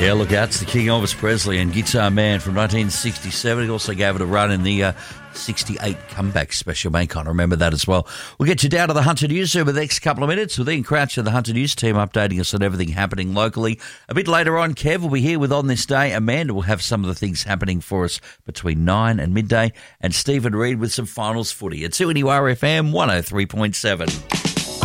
Yeah, look out, it's the King Elvis Presley and Guitar Man from 1967. He also gave it a run in the 68 Comeback Special. May kind of remember that as well. We'll get you down to the Hunter News over the next couple of minutes with Ian Crouch and the Hunter News team updating us on everything happening locally. A bit later on, Kev will be here with On This Day. Amanda will have some of the things happening for us between 9 and midday. And Stephen Reid with some finals footy. It's who you are, FM 103.7.